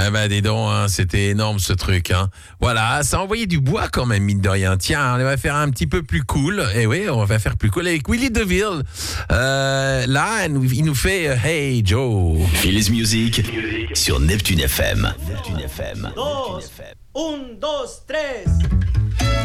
Eh ben, dis donc, hein, c'était énorme ce truc. Hein. Voilà, ça a envoyé du bois quand même, mine de rien. Tiens, on va faire un petit peu plus cool. Et oui, on va faire plus cool avec Willy DeVille. Là, il nous fait Hey Joe. Phil's Music sur Neptune FM. Neptune FM. Un, dos, tres.